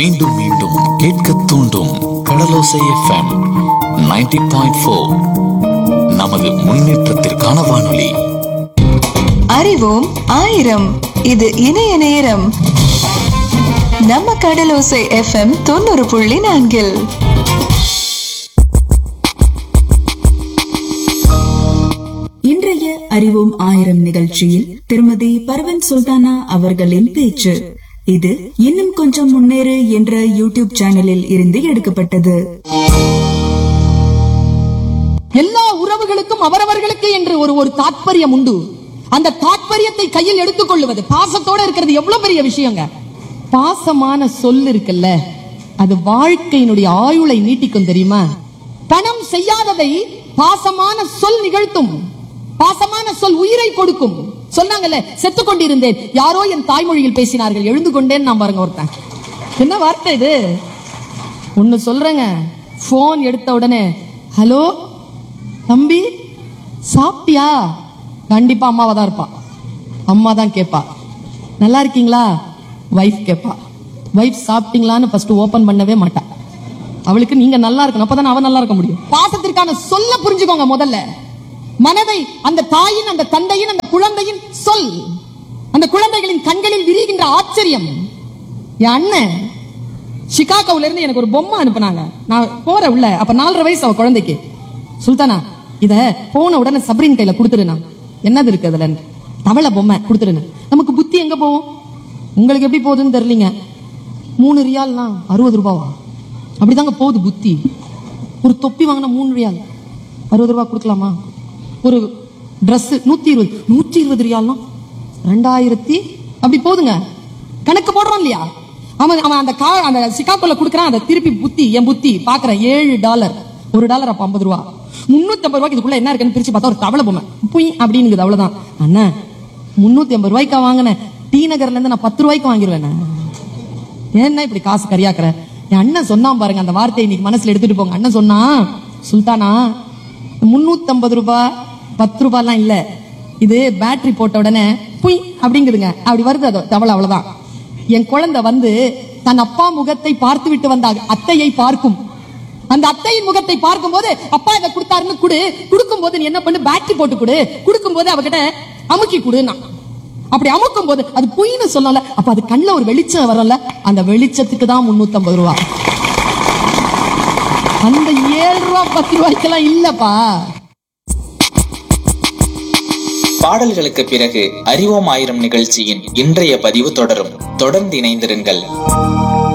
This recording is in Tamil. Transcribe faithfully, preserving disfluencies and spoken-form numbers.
மீண்டும் மீண்டும் கேட்க தூண்டும் கடலோசை எஃப்எம் நைன்டி பாயிண்ட் ஃபோர். நமது முன்னேற்றத்திற்கான வானொலி. அறிவோம் ஆயிரம். இது இணைய நேரம். நம்ம கடலோசை எஃப்எம் தொண்ணூறு புள்ளி நான்கில் இன்றைய அறிவோம் ஆயிரம் நிகழ்ச்சியில் திருமதி பர்வன் சுல்தானா அவர்களின் பேச்சு. இது இன்னும் கொஞ்சம் முன்னேறு என்ற யூடியூப் சேனலில் இருந்து எடுக்கப்பட்டது. எல்லா உறவுகளுக்கும் அவரவர்களுக்கு என்று ஒரு ஒரு தாற்பயம் உண்டு. அந்த தாற்பயத்தை கையில் எடுத்துக் கொள்வது, பாசத்தோட இருக்கிறது எவ்வளவு பெரிய விஷயங்க. பாசமான சொல் இருக்குல்ல, அது வாழ்க்கையினுடைய ஆயுளை நீட்டிக்கும் தெரியுமா? பணம் செய்யாததை பாசமான சொல் நிகழ்த்தும். பாசமான சொல் உயிரை கொடுக்கும். சொன்னாங்கல்ல, செத்து கொண்டிருந்தேன், யாரோ என் தாய்மொழியில் பேசினார்கள், எழுந்து கொண்டேன். நான் பாருங்க ஒருத்தன், என்ன வார்த்தை இது? ஒன்னு சொல்றேங்க, போன் எடுத்த உடனே ஹலோ தம்பி சாப்பிட்டியா? கண்டிப்பா அம்மாவா தான் இருப்பா. அம்மா தான் கேட்பா நல்லா இருக்கீங்களா? வைஃப் கேட்பா. வைஃப் சாப்பிட்டீங்களான்னு ஃபர்ஸ்ட் ஓபன் பண்ணவே மாட்டா. அவளுக்கு நீங்க நல்லா இருக்கணும், அப்பதான் அவன் நல்லா இருக்க முடியும். பாசத்திற்கான சொல்ல புரிஞ்சுக்கோங்க முதல்ல. மனதை அந்த தாயின், அந்த தந்தையின், அந்த குழந்தையின் சொல், அந்த குழந்தைகளின் கண்களில் விரிகின்ற ஆச்சரியம். என் அண்ணன் சிகாகோல இருந்து எனக்கு ஒரு பொம்மை அனுப்புனாங்க. நான் போற உள்ள, அப்ப நாலரை வயசு அவ குழந்தைக்கு. சுல்தானா, இத போன உடனே சப்ரின் கையில கொடுத்துருனா. என்னது இருக்கு அதுல? தவளை பொம்மை கொடுத்துருங்க. நமக்கு புத்தி எங்க போவோம்? உங்களுக்கு எப்படி போகுதுன்னு தெரியலீங்க. மூணு ரியால்னா அறுபது ரூபாவா? அப்படிதாங்க போகுது புத்தி. ஒரு தொப்பி வாங்கினா மூணு ரியால், அறுபது ரூபாய் கொடுக்கலாமா? ஒரு டிரெஸ் நூத்தி இருபது நூத்தி இருபது ரியால்னா ரெண்டாயிரத்தி அப்படி போதுங்க. கணக்கு போடுறோம் இல்லையா? அவன் அவன் அந்த கா அந்த சிகாகோல கொடுக்குறான். அதை திருப்பி புத்தி, என் புத்தி பாக்குறேன், ஏழு டாலர். ஒரு டாலர் அப்ப ஐம்பது ரூபா. முன்னூத்தி ஐம்பது ரூபாய்க்கு இதுக்குள்ள என்ன இருக்குன்னு பிரிச்சு பார்த்தா ஒரு தவளை பொம்மை புய் அப்படின்னு. அவ்வளவுதான். அண்ணா, முன்னூத்தி ஐம்பது ரூபாய்க்கா வாங்கினேன், டி நகர்ல இருந்து நான் பத்து ரூபாய்க்கு வாங்கிடுவேன். ஏன்னா இப்படி காசு கரியாக்குற? என் அண்ணன் சொன்னான் பாருங்க அந்த வார்த்தையை, இன்னைக்கு மனசுல எடுத்துட்டு போங்க. அண்ணன் சொன்னா, சுல்தானா முன்னூத்தி ஐம்பது ரூபாய் பத்து ரூபாய்லாம் இல்ல, இது பேட்டரி போட்ட உடனே புய் அப்படிங்குதுங்க, அப்படி வருது அது தவளை. அவ்வளவுதான். என் குழந்தை வந்து தன் அப்பா முகத்தை பார்த்து விட்டு வந்த அத்தையை பார்க்கும். அந்த அத்தையின் முகத்தை பார்க்கும் போது, அப்பா இதை கொடுத்தாருன்னு குடு, கொடுக்கும் போது நீ என்ன பண்ணு, பேட்டரி போட்டு கொடு, கொடுக்கும் போது அவகிட்ட அமுக்கி குடுனா. அப்படி அமுக்கும் போது அது புயின்னு சொல்லல, அப்ப அது கண்ணுல ஒரு வெளிச்சம் வரல, அந்த வெளிச்சத்துக்கு தான் முன்னூத்தி ஐம்பது ரூபா. அந்த ஏழு ரூபா பத்து ரூபாய்க்கெல்லாம் இல்லப்பா. பாடல்களுக்கு பிறகு அறிவோம் ஆயிரம் நிகழ்ச்சியின் இன்றைய பதிவு தொடரும். தொடர்ந்து இணைந்திருங்கள்.